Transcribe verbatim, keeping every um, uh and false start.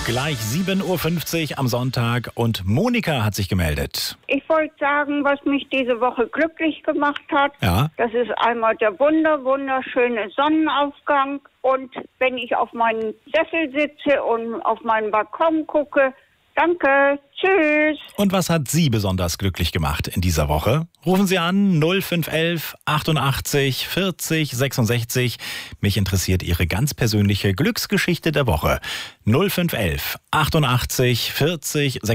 Gleich sieben Uhr fünfzig am Sonntag und Monika hat sich gemeldet. Ich wollte sagen, was mich diese Woche glücklich gemacht hat. Ja. Das ist einmal der wunder, wunderschöne Sonnenaufgang. Und wenn ich auf meinen Sessel sitze und auf meinen Balkon gucke, danke, tschüss. Und was hat Sie besonders glücklich gemacht in dieser Woche? Rufen Sie an null fünf elf achtundachtzig vierzig sechsundsechzig. Mich interessiert Ihre ganz persönliche Glücksgeschichte der Woche. null fünf elf achtundachtzig vierzig sechsundsechzig.